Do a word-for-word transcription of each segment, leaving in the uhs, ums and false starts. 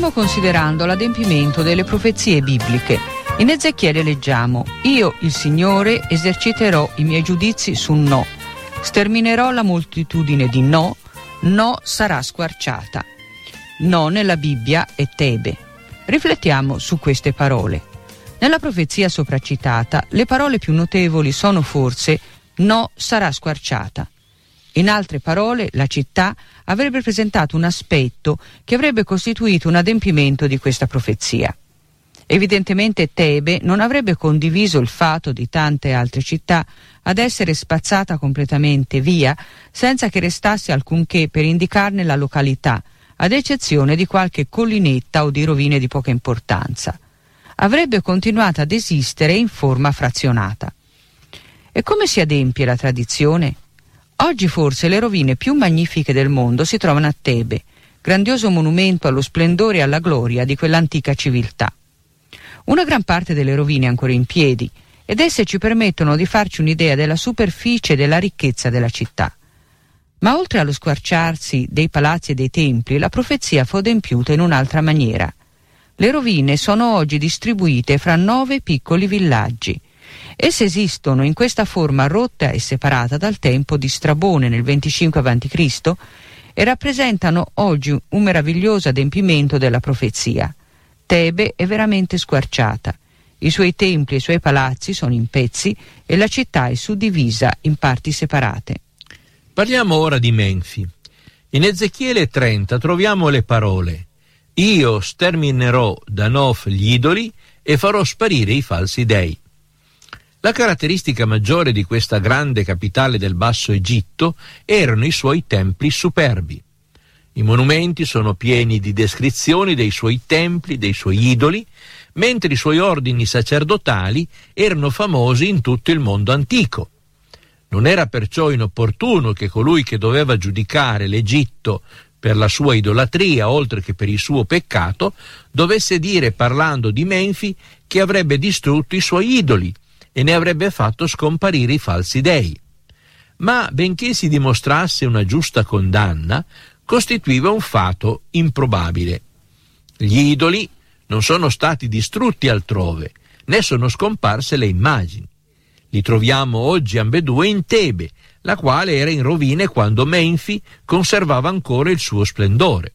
Stiamo considerando l'adempimento delle profezie bibliche. In Ezechiele leggiamo: «Io, il Signore, eserciterò i miei giudizi su No. Sterminerò la moltitudine di No. No sarà squarciata». No nella Bibbia è Tebe. Riflettiamo su queste parole. Nella profezia sopracitata, le parole più notevoli sono forse «No sarà squarciata». In altre parole, la città avrebbe presentato un aspetto che avrebbe costituito un adempimento di questa profezia. Evidentemente Tebe non avrebbe condiviso il fatto di tante altre città ad essere spazzata completamente via senza che restasse alcunché per indicarne la località, ad eccezione di qualche collinetta o di rovine di poca importanza. Avrebbe continuato ad esistere in forma frazionata. E come si adempie la tradizione? Oggi forse le rovine più magnifiche del mondo si trovano a Tebe, grandioso monumento allo splendore e alla gloria di quell'antica civiltà. Una gran parte delle rovine è ancora in piedi ed esse ci permettono di farci un'idea della superficie e della ricchezza della città. Ma oltre allo squarciarsi dei palazzi e dei templi, la profezia fu adempiuta in un'altra maniera. Le rovine sono oggi distribuite fra nove piccoli villaggi. Esse esistono in questa forma rotta e separata dal tempo di Strabone nel venticinque avanti Cristo e rappresentano oggi un meraviglioso adempimento della profezia. Tebe è veramente squarciata. I suoi templi e i suoi palazzi sono in pezzi e la città è suddivisa in parti separate. Parliamo ora di Menfi. In Ezechiele trenta troviamo le parole: «Io sterminerò da Nof gli idoli e farò sparire i falsi dei». La caratteristica maggiore di questa grande capitale del Basso Egitto erano i suoi templi superbi. I monumenti sono pieni di descrizioni dei suoi templi, dei suoi idoli, mentre i suoi ordini sacerdotali erano famosi in tutto il mondo antico. Non era perciò inopportuno che colui che doveva giudicare l'Egitto per la sua idolatria, oltre che per il suo peccato, dovesse dire, parlando di Menfi, che avrebbe distrutto i suoi idoli e ne avrebbe fatto scomparire i falsi dei. Ma benché si dimostrasse una giusta condanna, costituiva un fatto improbabile. Gli idoli non sono stati distrutti altrove, né sono scomparse le immagini. Li troviamo oggi ambedue in Tebe, la quale era in rovine quando Menfi conservava ancora il suo splendore.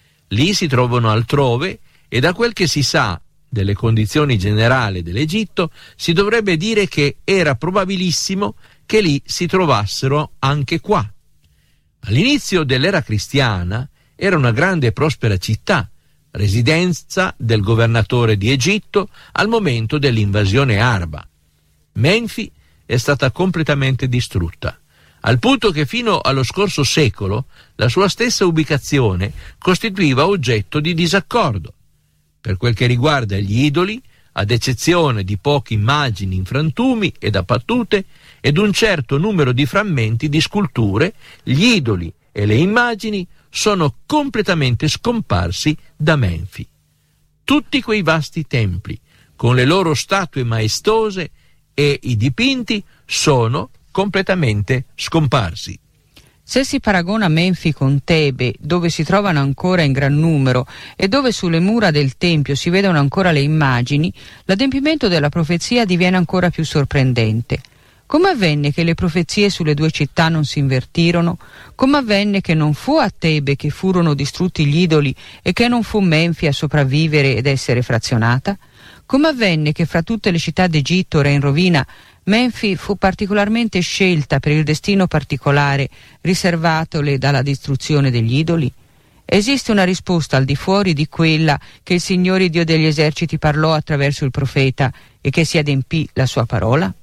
Lì si trovano altrove e da quel che si sa delle condizioni generali dell'Egitto, si dovrebbe dire che era probabilissimo che lì si trovassero anche qua. All'inizio dell'era cristiana era una grande e prospera città, residenza del governatore di Egitto al momento dell'invasione araba. Menfi è stata completamente distrutta, al punto che fino allo scorso secolo la sua stessa ubicazione costituiva oggetto di disaccordo. Per quel che riguarda gli idoli, ad eccezione di poche immagini in frantumi ed appattute ed un certo numero di frammenti di sculture, gli idoli e le immagini sono completamente scomparsi da Menfi. Tutti quei vasti templi, con le loro statue maestose e i dipinti, sono completamente scomparsi. Se si paragona Menfi con Tebe, dove si trovano ancora in gran numero e dove sulle mura del tempio si vedono ancora le immagini, l'adempimento della profezia diviene ancora più sorprendente. Come avvenne che le profezie sulle due città non si invertirono? Come avvenne che non fu a Tebe che furono distrutti gli idoli e che non fu Menfi a sopravvivere ed essere frazionata? Come avvenne che fra tutte le città d'Egitto ora in rovina Menfi fu particolarmente scelta per il destino particolare riservatole dalla distruzione degli idoli? Esiste una risposta al di fuori di quella che il Signore Dio degli eserciti parlò attraverso il profeta e che si adempì la sua parola?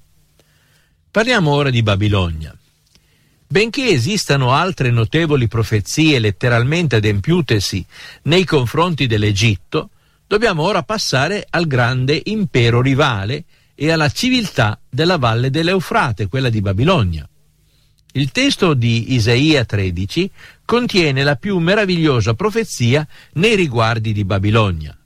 Parliamo ora di Babilonia. Benché esistano altre notevoli profezie letteralmente adempiutesi nei confronti dell'Egitto, dobbiamo ora passare al grande impero rivale e alla civiltà della valle dell'Eufrate, quella di Babilonia. Il testo di Isaia tredici contiene la più meravigliosa profezia nei riguardi di Babilonia.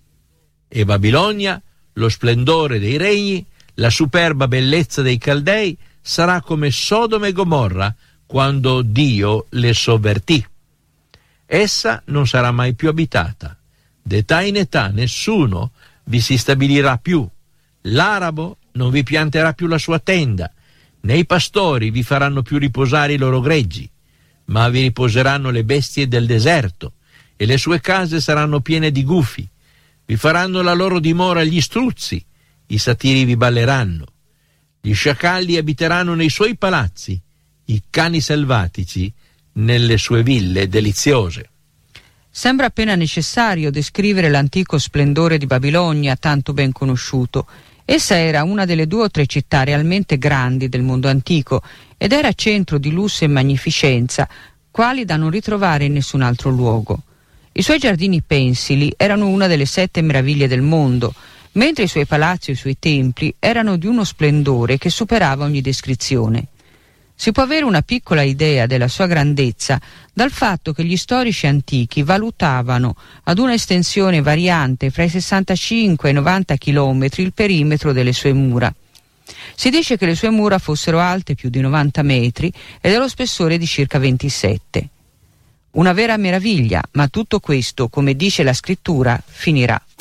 E Babilonia, lo splendore dei regni, la superba bellezza dei Caldei, sarà come Sodoma e Gomorra quando Dio le sovvertì. Essa non sarà mai più abitata, D'età in età nessuno vi si stabilirà più. L'arabo non vi pianterà più la sua tenda, né i pastori vi faranno più riposare i loro greggi, ma vi riposeranno le bestie del deserto, e le sue case saranno piene di gufi. Vi faranno la loro dimora gli struzzi, i satiri vi balleranno. Gli sciacalli abiteranno nei suoi palazzi, i cani selvatici nelle sue ville deliziose. Sembra appena necessario descrivere l'antico splendore di Babilonia, tanto ben conosciuto. Essa era una delle due o tre città realmente grandi del mondo antico ed era centro di lusso e magnificenza, quali da non ritrovare in nessun altro luogo. I suoi giardini pensili erano una delle sette meraviglie del mondo, mentre i suoi palazzi e i suoi templi erano di uno splendore che superava ogni descrizione. Si può avere una piccola idea della sua grandezza dal fatto che gli storici antichi valutavano ad una estensione variante fra i sessantacinque e i novanta chilometri il perimetro delle sue mura. Si dice che le sue mura fossero alte più di novanta metri e dello spessore di circa ventisette. Una vera meraviglia, ma tutto questo, come dice la scrittura, finirà.